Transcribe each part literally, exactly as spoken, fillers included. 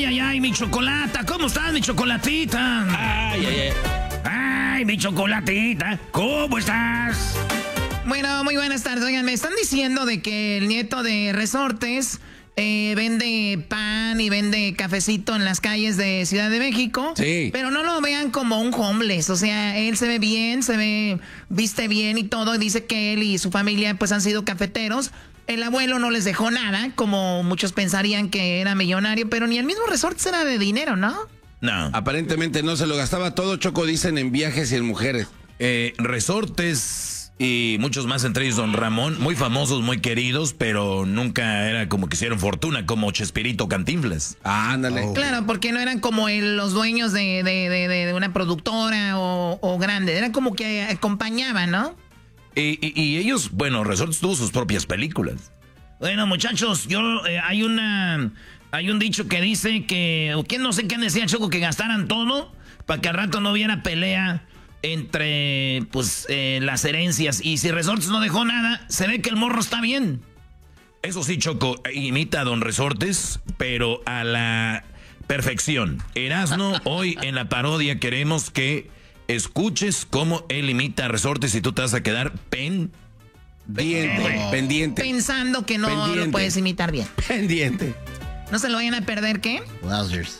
Ay, ay, ay, mi chocolata. ¿Cómo estás, mi chocolatita? Ay, ay, ay. Ay, mi chocolatita. ¿Cómo estás? Bueno, muy buenas tardes. Oigan, me están diciendo de que el nieto de Resortes eh, vende pan y vende cafecito en las calles de Ciudad de México. Sí. Pero no lo vean como un homeless. O sea, él se ve bien, se ve, viste bien y todo. Y dice que él y su familia pues han sido cafeteros. El abuelo no les dejó nada, como muchos pensarían que era millonario, pero ni el mismo Resortes era de dinero, ¿no? No. Aparentemente no se lo gastaba todo, Choco, dicen, en viajes y en mujeres. Eh, Resortes y muchos más, entre ellos Don Ramón, muy famosos, muy queridos, pero nunca era como que hicieron fortuna, como Chespirito Cantinflas. Ah, ándale. Oh. Claro, porque no eran como el, los dueños de, de, de, de una productora o, o grande, eran como que acompañaban, ¿no? Y, y, y ellos, bueno, Resortes tuvo sus propias películas. Bueno, muchachos, yo eh, hay una hay un dicho que dice que, o quién no sé quién decía, Choco, que gastaran todo para que al rato no hubiera pelea entre, pues, eh, las herencias. Y si Resortes no dejó nada, se ve que el morro está bien. Eso sí, Choco, imita a Don Resortes, pero a la perfección. Erasno, hoy en la parodia queremos que escuches cómo él imita a Resortes y tú te vas a quedar pen... Pendiente, Oh. pendiente. Pensando que no Pendiente. lo puedes imitar bien. Pendiente. No se lo vayan a perder, ¿qué? Wowzers.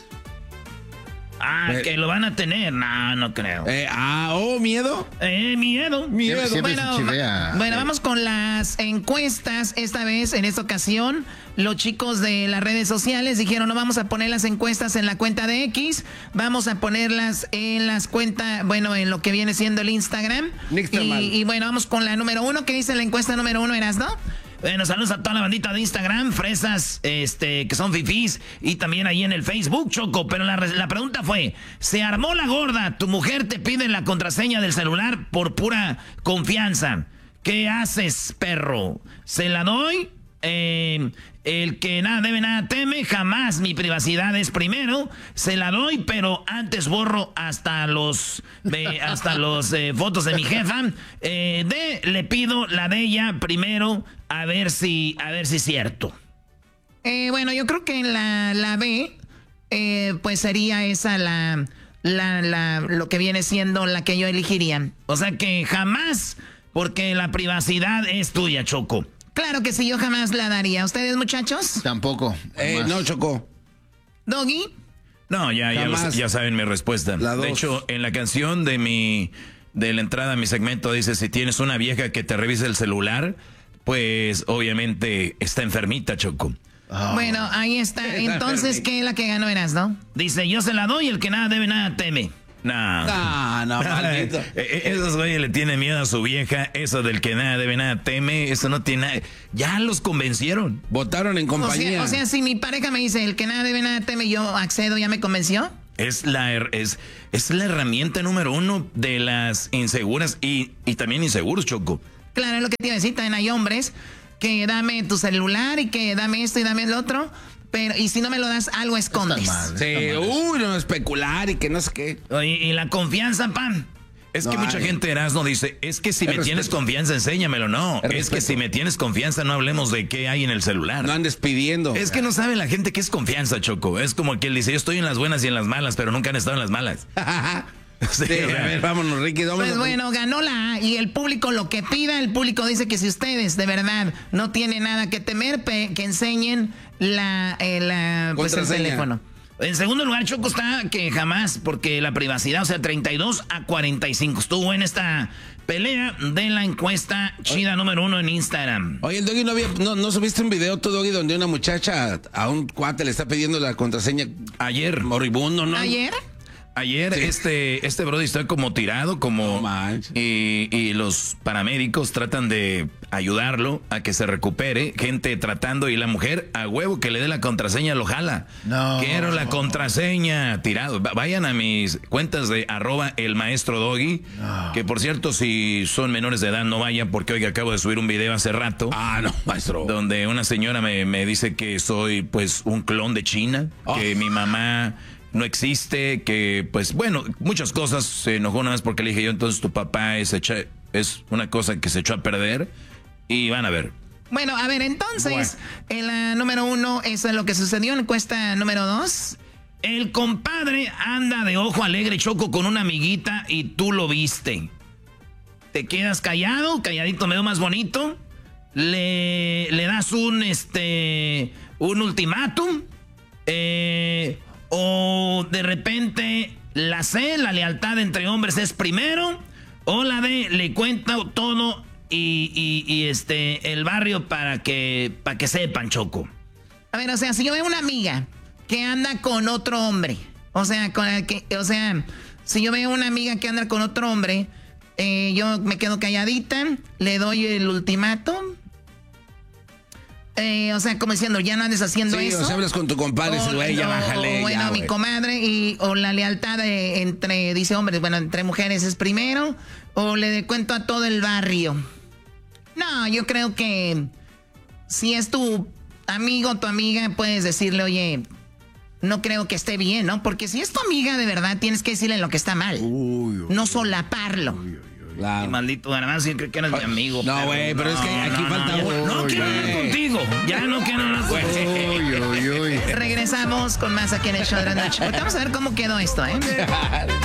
Ah, Eh. que lo van a tener. No, no creo. Eh, ah, oh, miedo. Eh, miedo. Miedo. Siempre Bueno, se chivea. bueno, vamos con las encuestas. Esta vez, en esta ocasión, los chicos de las redes sociales dijeron: no vamos a poner las encuestas en la cuenta de X, vamos a ponerlas en las cuentas, bueno, en lo que viene siendo el Instagram. Nixtamal. Y, y bueno, vamos con la número uno. ¿Qué dice la encuesta número uno, Erasno? Bueno, saludos a toda la bandita de Instagram, fresas, este, que son fifís, y también ahí en el Facebook, Choco. Pero la, la pregunta fue: se armó la gorda, tu mujer te pide la contraseña del celular por pura confianza. ¿Qué haces, perro? ¿Se la doy? Eh, el que nada debe, nada teme, jamás mi privacidad es primero. Se la doy, pero antes borro hasta los eh, hasta los eh, fotos de mi jefa. Eh, de, le pido la de ella primero, a ver si, a ver si es cierto. Eh, bueno, yo creo que la, la B, eh, pues sería esa la, la, la, lo que viene siendo la que yo elegiría. O sea que jamás, porque la privacidad es tuya, Choco. Claro que sí, yo jamás la daría. ¿Ustedes, muchachos? Tampoco. Eh, Jamás. no, Choco. ¿Doggy? No, ya, ya, Jamás. lo- ya saben mi respuesta. La De dos. hecho, en la canción de mi de la entrada a mi segmento dice: si tienes una vieja que te revise el celular, pues obviamente está enfermita, Choco. Oh. Bueno, ahí está. Entonces, ¿qué es la que ganó, Erasno? Dice: yo se la doy, el que nada debe, nada teme. No. No, no, maldito. Eh, eh, Esos güeyes le tienen miedo a su vieja. Eso del que nada debe, nada teme. Eso no tiene nada. Ya los convencieron. Votaron en O compañía. sea, o sea, si mi pareja me dice el que nada debe, nada teme, yo accedo, ¿ya me convenció? Es la, her- es, es la herramienta número uno de las inseguras y, y también inseguros, Choco. Claro, es lo que te iba a decir. También hay hombres que dame tu celular y que dame esto y dame el otro. Pero, y si no me lo das, algo escondes. Está mal, Sí, está mal. uy, no, especular y que no sé qué. Oye, y la confianza, pan. Es No que mucha hay. gente, Erasno, dice: es que si El me tienes respeto. confianza, enséñamelo. No, El es que respeto. si me tienes confianza, no hablemos de qué hay en el celular. No andes pidiendo. Es que no sabe la gente qué es confianza, Choco. Es como que él dice: yo estoy en las buenas y en las malas, pero nunca han estado en las malas. Sí, Sí, a ver, vámonos, Ricky. Vámonos. Pues bueno, ganó la A y el público lo que pida. El público dice que si ustedes de verdad no tienen nada que temer, pe- que enseñen la, eh, la pues el Contraseña. teléfono. En segundo lugar, Choco, está que jamás, porque la privacidad, o sea, treinta y dos a cuarenta y cinco. Estuvo en esta pelea de la encuesta chida número uno en Instagram. Oye, el Doggy, ¿no, había, no, ¿no subiste un video tú, Doggy, donde una muchacha a un cuate le está pidiendo la contraseña Ayer, moribundo, ¿no? ¿Ayer? ayer Sí. este, este brody está como tirado, como... No manches. y, y los paramédicos tratan de ayudarlo a que se recupere. Gente tratando y la mujer a huevo que le dé la contraseña lo jala. No. Quiero la contraseña, tirado. Va- Vayan a mis cuentas de arroba el maestro Doggy. No. Que por cierto, si son menores de edad, no vayan porque hoy acabo de subir un video hace rato. Ah, no, maestro. Donde una señora me, me dice que soy pues un clon de China, Oh. que mi mamá no existe, que pues bueno, muchas cosas. Se enojó nada más porque le dije yo, entonces tu papá es, echa- es una cosa que se echó a perder y van a ver. Bueno, a ver, entonces, en la número uno, eso es lo que sucedió en la encuesta número dos. El compadre anda de ojo alegre, Choco, con una amiguita y tú lo viste. Te quedas callado, calladito me veo más bonito. Le, le das un, este, un ultimátum. Eh, o de repente, la C, la lealtad entre hombres es primero. O la D, le cuento todo y, y, y este, el barrio para que, para que sepan, Choco. A ver, o sea, si yo veo una amiga que anda con otro hombre, o sea, con el que, o sea, si yo veo una amiga que anda con otro hombre, eh, yo me quedo calladita, le doy el ultimátum. Eh, o sea, como diciendo, ya no andes haciendo sí, eso. O sea, hablas con tu compadre, o, güey, ya bájale. O, bueno, ya, mi wey. comadre, y, o la lealtad de, entre, dice hombres, bueno, entre mujeres es primero, o le cuento a todo el barrio. No, yo creo que si es tu amigo o tu amiga, puedes decirle, oye, no creo que esté bien, ¿no? Porque si es tu amiga de verdad, tienes que decirle lo que está mal. Uy, uy, no solaparlo. Uy, uy. Claro. Y maldito garbanzo, yo creo que eres mi amigo. No, güey, pero, pero no, es que aquí no, falta no, uno. No, no quiero hablar contigo. Ya no quiero hablar contigo. Uy, uy, uy. Regresamos con más aquí en el show de la noche. Vamos a ver cómo quedó esto, ¿eh?